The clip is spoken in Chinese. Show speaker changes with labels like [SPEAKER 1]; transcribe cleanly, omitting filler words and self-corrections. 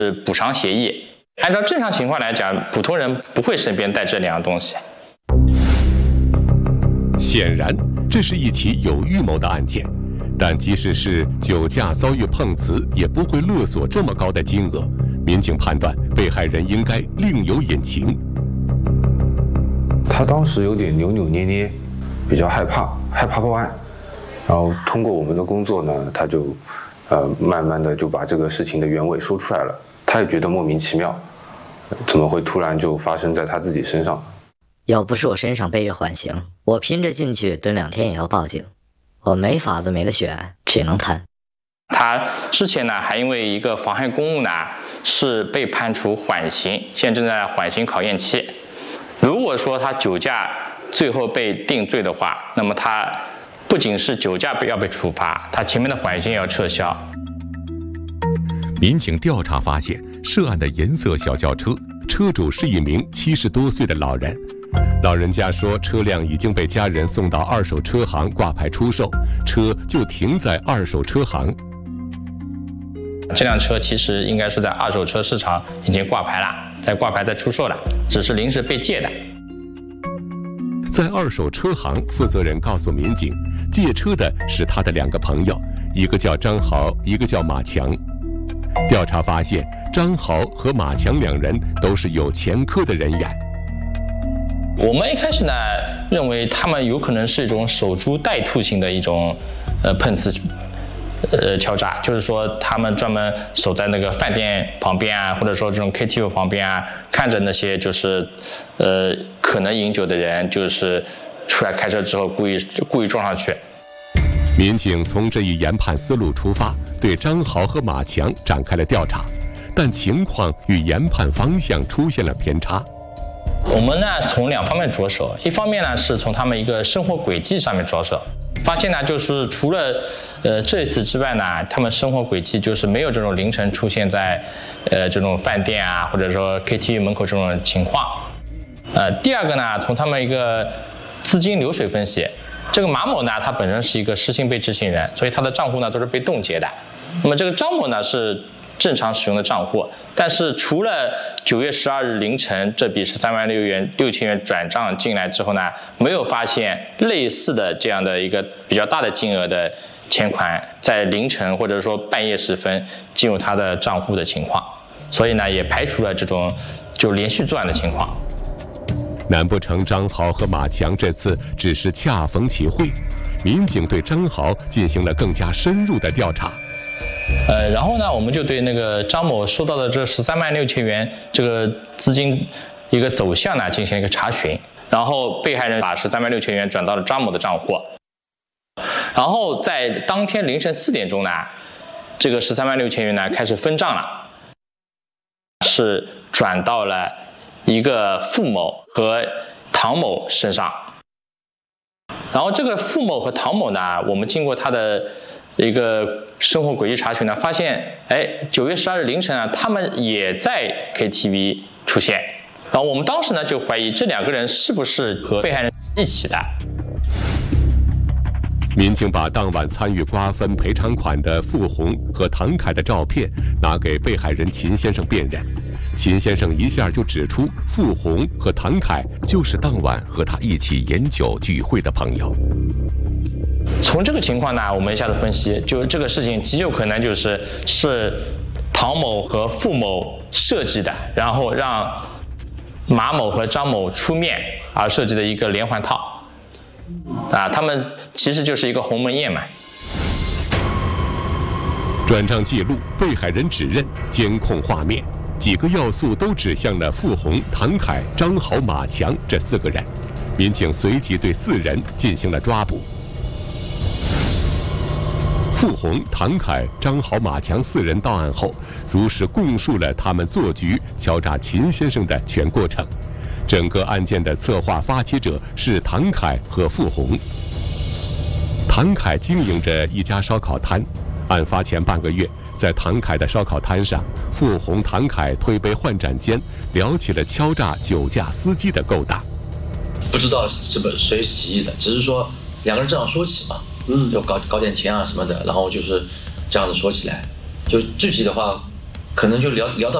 [SPEAKER 1] 补偿协议。按照正常情况来讲，普通人不会身边带这两样东西。
[SPEAKER 2] 显然，这是一起有预谋的案件。但即使是酒驾遭遇碰瓷，也不会勒索这么高的金额。民警判断，被害人应该另有隐情。
[SPEAKER 3] 他当时有点扭扭捏捏，比较害怕报案。然后通过我们的工作呢，他就慢慢的就把这个事情的原委说出来了。他也觉得莫名其妙，怎么会突然就发生在他自己身上？
[SPEAKER 4] 要不是我身上背着缓刑，我拼着进去蹲2天也要报警。我没法子没得选，只能摊。
[SPEAKER 1] 他之前呢，还因为一个妨害公务呢，是被判处缓刑，现在正在缓刑考验期。如果说他酒驾最后被定罪的话，那么他不仅是酒驾要被处罚，他前面的缓刑也要撤销。
[SPEAKER 2] 民警调查发现，涉案的银色小轿车车主是一名70多岁的老人。老人家说，车辆已经被家人送到二手车行挂牌出售，车就停在二手车行。
[SPEAKER 1] 这辆车其实应该是在二手车市场已经挂牌了，在出售了，只是临时被借的。
[SPEAKER 2] 在二手车行，负责人告诉民警，借车的是他的2个朋友，一个叫张豪，一个叫马强。调查发现，张豪和马强2人都是有前科的人员。
[SPEAKER 1] 我们一开始呢，认为他们有可能是一种守株待兔型的一种碰瓷敲诈，就是说他们专门守在那个饭店旁边啊，或者说这种 KTV 旁边啊，看着那些就是可能饮酒的人，就是出来开车之后故意撞上去。
[SPEAKER 2] 民警从这一研判思路出发，对张豪和马强展开了调查，但情况与研判方向出现了偏差。
[SPEAKER 1] 我们呢从2方面着手，一方面呢是从他们一个生活轨迹上面着手，发现呢就是除了这次之外呢，他们生活轨迹就是没有这种凌晨出现在这种饭店啊，或者说 KTV 门口这种情况。第二个呢，从他们一个资金流水分析，这个马某呢他本身是一个失信被执行人，所以他的账户呢都是被冻结的。那么这个张某呢是正常使用的账户，但是除了9月12日凌晨这笔13万6千元转账进来之后呢，没有发现类似的这样的一个比较大的金额的钱款在凌晨或者说半夜时分进入他的账户的情况，所以呢也排除了这种就连续作案的情况。
[SPEAKER 2] 难不成张豪和马强这次只是恰逢其会？民警对张豪进行了更加深入的调查。
[SPEAKER 1] 然后呢，我们就对那个张某收到的这13万6千元这个资金一个走向呢进行了一个查询，然后被害人把13万6千元转到了张某的账户，然后在当天凌晨4点钟呢，这个13万6千元呢开始分账了，是转到了一个付某和唐某身上。然后这个付某和唐某呢，我们经过他的一个生活轨迹查询呢，发现9月12日凌晨啊，他们也在 KTV 出现。然后我们当时呢就怀疑这2个人是不是和被害人一起的。
[SPEAKER 2] 民警把当晚参与瓜分赔偿款的付红和唐凯的照片拿给被害人秦先生辨认，秦先生一下就指出付红和唐凯就是当晚和他一起饮酒聚会的朋友。
[SPEAKER 1] 从这个情况呢，我们一下子分析，就这个事情极有可能是唐某和付某设计的，然后让马某和张某出面而设计的一个连环套。他们其实就是一个鸿门宴嘛。
[SPEAKER 2] 转账记录、被害人指认、监控画面，几个要素都指向了付红、唐凯、张豪、马强这4个人。民警随即对4人进行了抓捕。付红、唐凯、张豪、马强4人到案后，如实供述了他们做局敲诈秦先生的全过程。整个案件的策划发起者是唐凯和付红。唐凯经营着一家烧烤摊，案发前半个月，在唐凯的烧烤摊上，付红、唐凯推杯换盏间聊起了敲诈酒驾司机的勾当。
[SPEAKER 5] 不知道谁起义的，只是说2个人这样说起嘛，要搞点钱啊什么的，然后就是这样子说起来。就具体的话， 可能就聊到